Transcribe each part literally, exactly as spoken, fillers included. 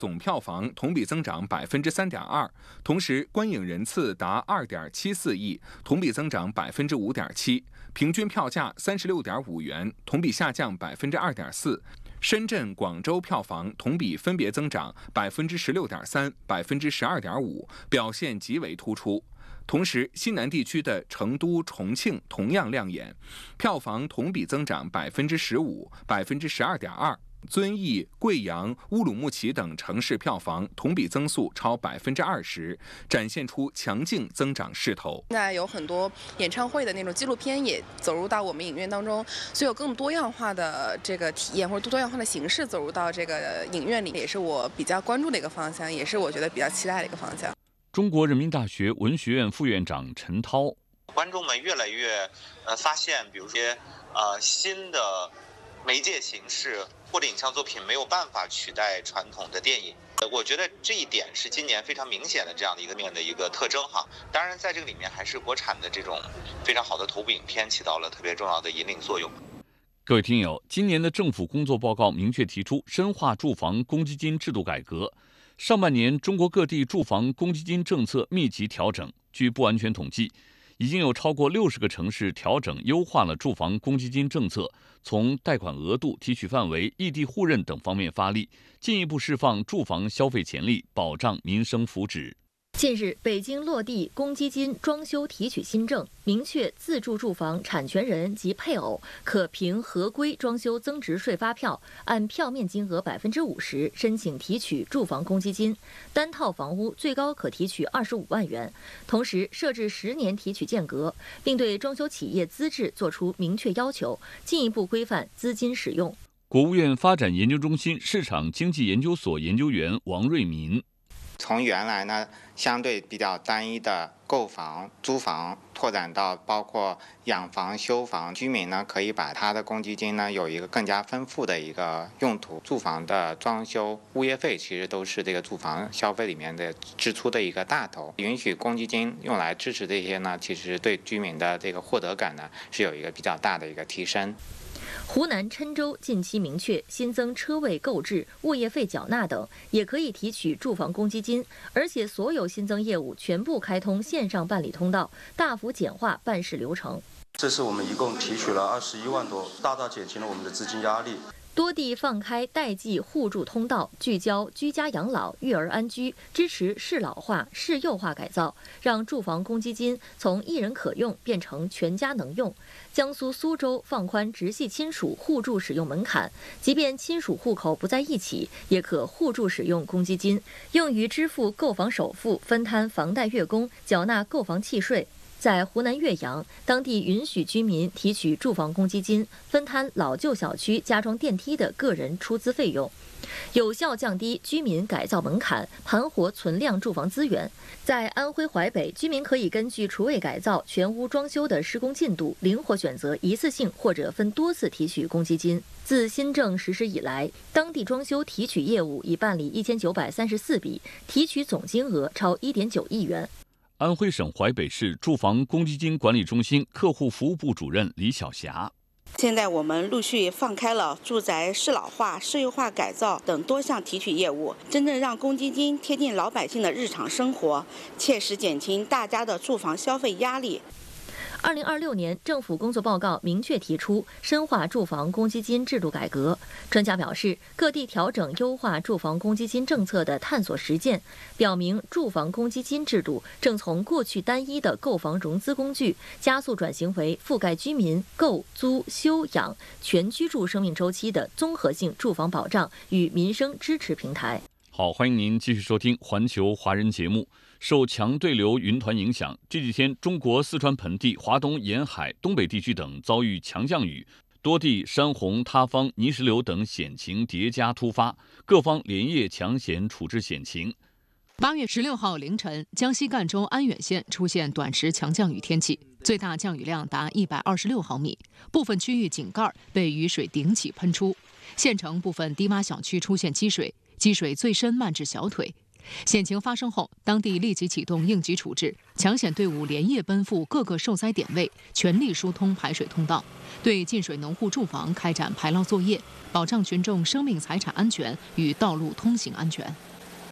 总票房同比增长百分之三点二，同时观影人次达二点七四亿，同比增长百分之五点七，平均票价三十六点五元，同比下降百分之二点四。深圳、广州票房同比分别增长百分之十六点三、百分之十二点五，表现极为突出。同时，西南地区的成都、重庆同样亮眼，票房同比增长百分之十五、百分之十二点二。遵义、贵阳、乌鲁木齐等城市票房同比增速超百分之二十，展现出强劲增长势头。 现在有很多演唱会的那种纪录片也走入到我们影院当中，所以有更多样化的这个体验或者多样化的形式走入到这个影院里，也是我比较关注的一个方向，也是我觉得比较期待的一个方向。 中国人民大学文学院副院长陈涛， 观众们越来越呃发现，比如说呃新的媒介形式或者影像作品没有办法取代传统的电影，我觉得这一点是今年非常明显的这样的一个面的一个特征哈。当然，在这个里面还是国产的这种非常好的头部影片起到了特别重要的引领作用。 各位听友，今年的政府工作报告明确提出深化住房公积金制度改革。上半年，中国各地住房公积金政策密集调整。据不完全统计，已经有超过六十个城市调整优化了住房公积金政策，从贷款额度、提取范围、异地互认等方面发力，进一步释放住房消费潜力，保障民生福祉。 近日，北京落地公积金装修提取新政，明确自住住房产权人及配偶可凭合规装修增值税发票，按票面金额百分之五十申请提取住房公积金，单套房屋最高可提取二十五万元。同时设置十年提取间隔，并对装修企业资质作出明确要求，进一步规范资金使用。 国务院发展研究中心市场经济研究所研究员王瑞民。 从原来呢相对比较单一的购房、租房，拓展到包括养房、修房，居民呢可以把他的公积金呢有一个更加丰富的一个用途。住房的装修、物业费其实都是这个住房消费里面的支出的一个大头。允许公积金用来支持这些呢，其实对居民的这个获得感呢是有一个比较大的一个提升。 湖南郴州近期明确新增车位购置、物业费缴纳等，也可以提取住房公积金，而且所有新增业务全部开通线上办理通道，大幅简化办事流程。 这次我们一共提取了二十一万多，大大减轻了我们的资金压力。 多地放开代际互助通道，聚焦居家养老、育儿安居，支持适老化、适幼化改造，让住房公积金从一人可用变成全家能用。江苏苏州放宽直系亲属互助使用门槛，即便亲属户口不在一起，也可互助使用公积金，用于支付购房首付、分摊房贷月供、缴纳购房契税。在湖南岳阳，当地允许居民提取住房公积金，分摊老旧小区加装电梯的个人出资费用，有效降低居民改造门槛，盘活存量住房资源。在安徽淮北，居民可以根据厨卫改造、全屋装修的施工进度，灵活选择一次性或者分多次提取公积金。自新政实施以来，当地装修提取业务已办理一千九百三十四笔，提取总金额超一点九亿元。 安徽省淮北市住房公积金管理中心客户服务部主任李晓霞。 现在我们陆续放开了住宅适老化、适幼化改造等多项提取业务，真正让公积金贴近老百姓的日常生活，切实减轻大家的住房消费压力。 二零二六年政府工作报告明确提出深化住房公积金制度改革。专家表示，各地调整优化住房公积金政策的探索实践，表明住房公积金制度正从过去单一的购房融资工具，加速转型为覆盖居民购、租、休、养全居住生命周期的综合性住房保障与民生支持平台。 好，欢迎您继续收听环球华人节目。受强对流云团影响，这几天中国四川盆地、华东沿海、东北地区等遭遇强降雨，多地山洪、塌方、泥石流等险情叠加突发，各方连夜抢险处置险情。 八月十六号凌晨，江西赣州安远县出现短时强降雨天气，最大降雨量达一百二十六毫米，部分区域井盖被雨水顶起喷出，县城部分低洼小区出现积水，积水最深漫至小腿。险情发生后，当地立即启动应急处置，抢险队伍连夜奔赴各个受灾点位，全力疏通排水通道，对进水农户住房开展排涝作业，保障群众生命财产安全与道路通行安全。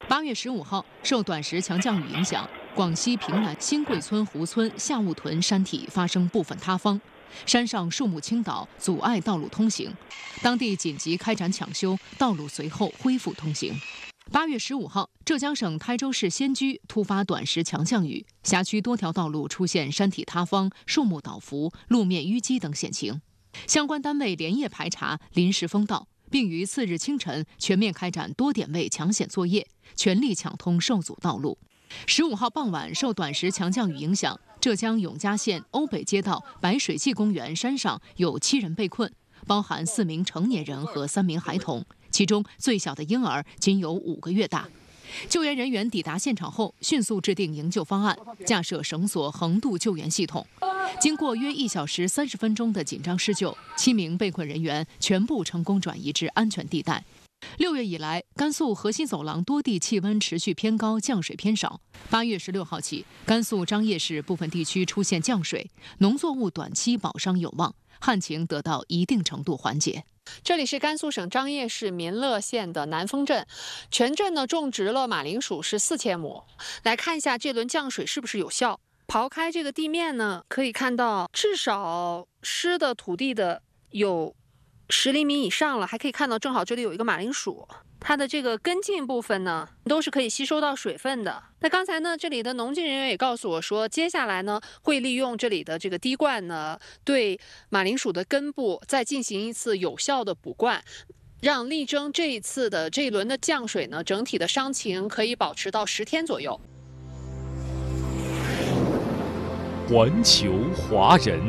八月十五号，受短时强降雨影响，广西平南新贵村湖村下雾屯山体发生部分塌方，山上树木倾倒，阻碍道路通行，当地紧急开展抢修，道路随后恢复通行。八月十五号，浙江省台州市仙居突发短时强降雨，辖区多条道路出现山体塌方、树木倒伏、路面淤积等险情，相关单位连夜排查，临时封道，并于次日清晨全面开展多点位抢险作业，全力抢通受阻道路。十五号傍晚，受短时强降雨影响，浙江永嘉县瓯北街道白水记公园山上有七人被困，包含四名成年人和三名孩童，其中最小的婴儿仅有五个月大。救援人员抵达现场后，迅速制定营救方案，架设绳索横渡救援系统。经过约一小时三十分钟的紧张施救，七名被困人员全部成功转移至安全地带。六月以来，甘肃河西走廊多地气温持续偏高，降水偏少。八月十六号起，甘肃张掖市部分地区出现降水，农作物短期保墒有望，旱情得到一定程度缓解。 这里是甘肃省张掖市民乐县的南丰镇，全镇呢种植了马铃薯是四千亩。来看一下这轮降水是不是有效？刨开这个地面呢，可以看到至少湿的土地的有十厘米以上了，还可以看到正好这里有一个马铃薯，它的这个根茎部分呢都是可以吸收到水分的。那刚才呢，这里的农技人员也告诉我说，接下来呢会利用这里的这个滴灌呢，对马铃薯的根部再进行一次有效的补灌，让力争这一次的这一轮的降水呢，整体的伤情可以保持到十天左右。 环球华人。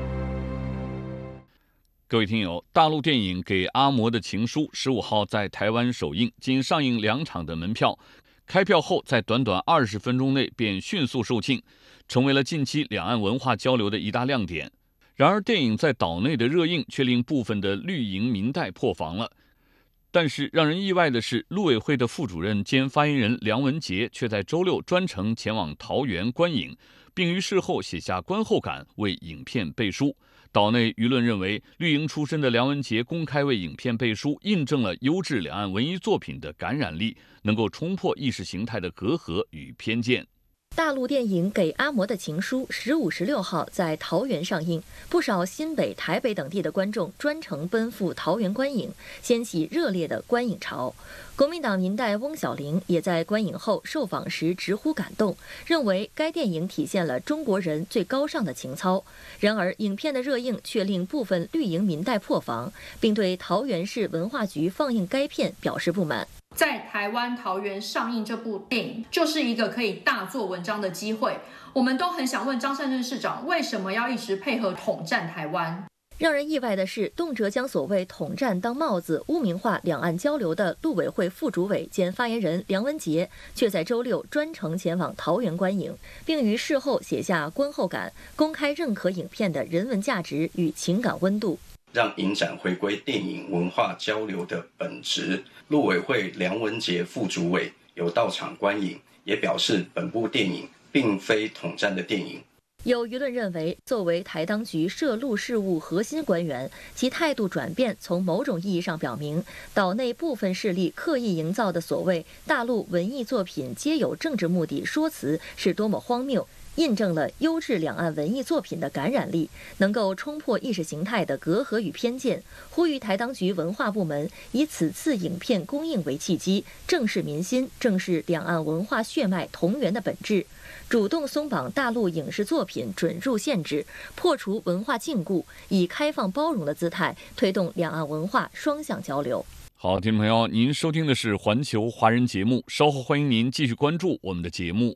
各位听友，大陆电影《给阿嬷的情书》十五号在台湾首映，仅上映两场的门票，开票后在短短二十分钟内便迅速售罄，成为了近期两岸文化交流的一大亮点。然而，电影在岛内的热映却令部分的绿营民代破防了。但是让人意外的是，陆委会的副主任兼发言人梁文杰却在周六专程前往桃园观影，并于事后写下观后感，为影片背书。岛内舆论认为，绿营出身的梁文杰公开为影片背书，印证了优质两岸文艺作品的感染力，能够冲破意识形态的隔阂与偏见。 大陆电影《给阿嬷的情书》十五、十六号在桃园上映，不少新北、台北等地的观众专程奔赴桃园观影，掀起热烈的观影潮。国民党民代翁小玲也在观影后受访时直呼感动，认为该电影体现了中国人最高尚的情操。然而，影片的热映却令部分绿营民代破防，并对桃园市文化局放映该片表示不满。 在台湾桃园上映这部电影，就是一个可以大做文章的机会。我们都很想问张善政市长，为什么要一直配合统战台湾？ 让人意外的是，动辄将所谓统战当帽子，污名化两岸交流的陆委会副主委兼发言人梁文杰，却在周六专程前往桃园观影，并于事后写下观后感，公开认可影片的人文价值与情感温度， 让影展回归电影文化交流的本质。陆委会梁文杰副主委有到场观影，也表示本部电影并非统战的电影。 有舆论认为，作为台当局涉陆事务核心官员，其态度转变从某种意义上表明，岛内部分势力刻意营造的所谓大陆文艺作品皆有政治目的说辞是多么荒谬，印证了优质两岸文艺作品的感染力，能够冲破意识形态的隔阂与偏见。呼吁台当局文化部门以此次影片公映为契机，正视民心，正视两岸文化血脉同源的本质，主动松绑大陆影视作品准入限制，破除文化禁锢，以开放包容的姿态推动两岸文化双向交流。 好，听众朋友，您收听的是环球华人节目，稍后欢迎您继续关注我们的节目。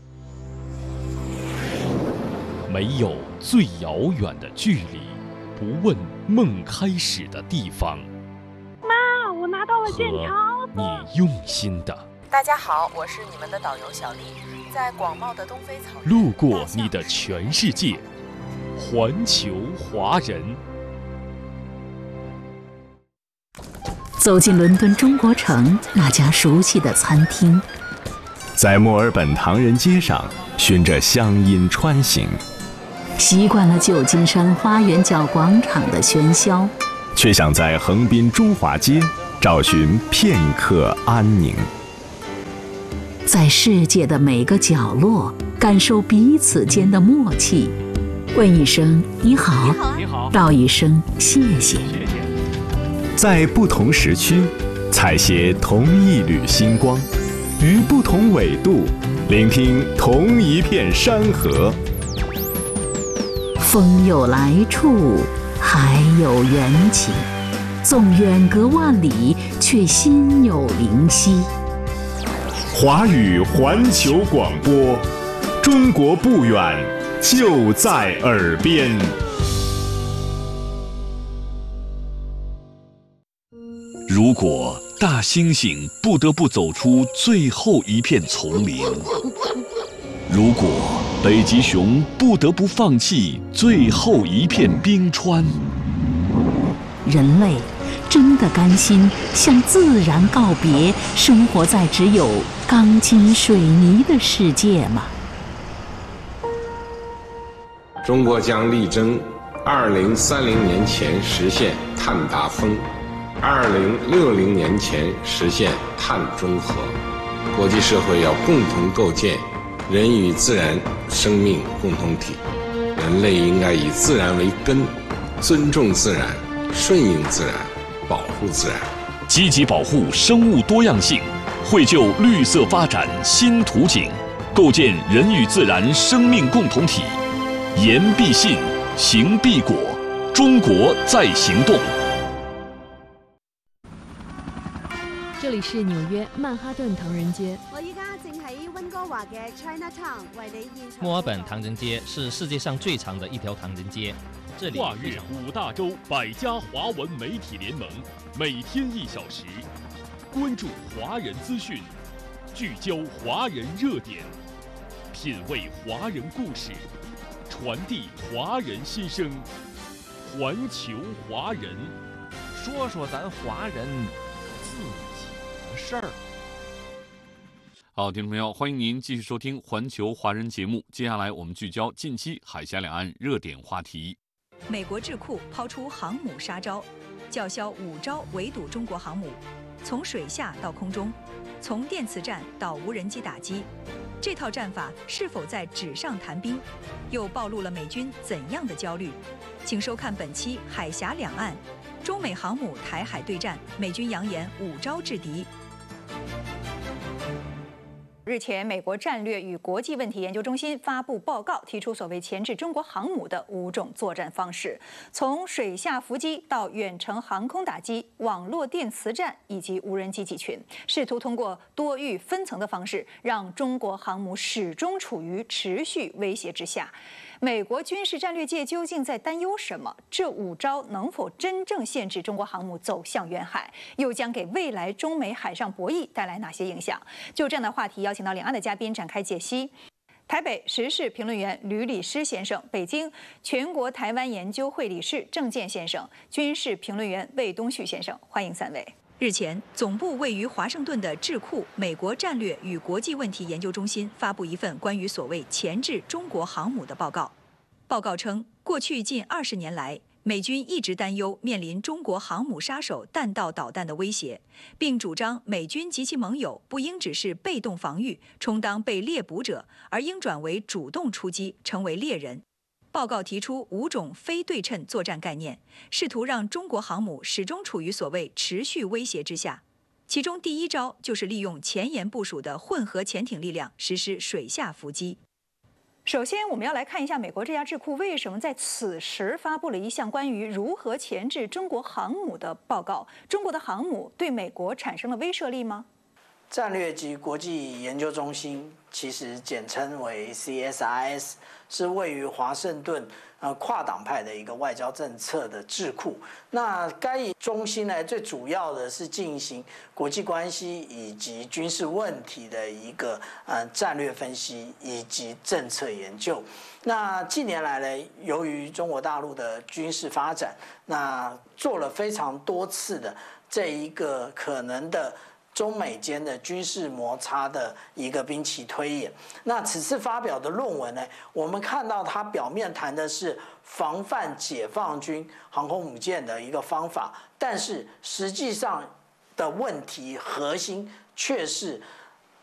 没有最遥远的距离，不问梦开始的地方。 妈，我拿到了健康。 你用心的。 大家好，我是你们的导游小丽，在广袤的东非草原， 路过你的全世界，环球华人。 走进伦敦中国城那家熟悉的餐厅， 在墨尔本唐人街上循着乡音穿行， 习惯了旧金山花园角广场的喧嚣， 却想在横滨中华街找寻片刻安宁。 在世界的每个角落感受彼此间的默契，问一声你好， 你好， 道一声谢谢。 谢谢。 在不同时区采撷同一缕星光，于不同纬度聆听同一片山河。 风有来处，海有缘起，纵远隔万里，却心有灵犀。 华语环球广播，中国不远，就在耳边。 如果大猩猩不得不走出最后一片丛林，如果北极熊不得不放弃最后一片冰川， 人类真的甘心向自然告别，生活在只有钢筋水泥的世界吗？ 中国将力争二零三零年前实现碳达峰，二零六零年前实现碳中和。国际社会要共同构建人与自然生命共同体，人类应该以自然为根，尊重自然，顺应自然，保护自然， 积极保护生物多样性，绘就绿色发展新图景，构建人与自然生命共同体。言必信，行必果，中国在行动。 这里是纽约曼哈顿唐人街。 我依家正喺温哥華嘅 Chinatown 為你現場。 墨爾本唐人街是世界上最长的一条唐人街，这里跨越五大洲百家华文媒体联盟，每天一小时，关注华人资讯，聚焦华人热点，品味华人故事，传递华人心声，环球华人， 说说咱华人自己的事儿。 好，听众朋友，欢迎您继续收听环球华人节目。接下来我们聚焦近期海峡两岸热点话题。 美国智库抛出航母杀招，叫嚣五招围堵中国航母，从水下到空中，从电磁战到无人机打击，这套战法是否在纸上谈兵？又暴露了美军怎样的焦虑？请收看本期海峡两岸，中美航母台海对战，美军扬言五招制敌。 日前，美国战略与国际问题研究中心发布报告，提出所谓钳制中国航母的五种作战方式，从水下伏击到远程航空打击、网络电磁战以及无人机集群，试图通过多域分层的方式，让中国航母始终处于持续威胁之下。美国军事战略界究竟在担忧什么？这五招能否真正限制中国航母走向远海？又将给未来中美海上博弈带来哪些影响？就这样的话题，邀请到两岸的嘉宾展开解析。台北时事评论员吕礼诗先生，北京全国台湾研究会理事郑健先生，军事评论员魏东旭先生，欢迎三位。 日前，总部位于华盛顿的智库美国战略与国际问题研究中心发布一份关于所谓钳制中国航母的报告。报告称，过去近二十年来，美军一直担忧面临中国航母杀手弹道导弹的威胁，并主张美军及其盟友不应只是被动防御，充当被猎捕者，而应转为主动出击，成为猎人。报告提出五种非对称作战概念，试图让中国航母始终处于所谓持续威胁之下。其中第一招就是利用前沿部署的混合潜艇力量实施水下伏击。 首先，我们要来看一下美国这家智库为什么在此时发布了一项关于如何钳制中国航母的报告。中国的航母对美国产生了威慑力吗？ 战略及国际研究中心，其实简称为 C S I S， 是位于华盛顿呃跨党派的一个外交政策的智库。那该中心呢，最主要的是进行国际关系以及军事问题的一个呃战略分析以及政策研究。那近年来呢，由于中国大陆的军事发展，那做了非常多次的这一个可能的中美间的军事摩擦的一个兵棋推演。那此次发表的论文呢，我们看到它表面谈的是防范解放军航空母舰的一个方法，但是实际上的问题核心却是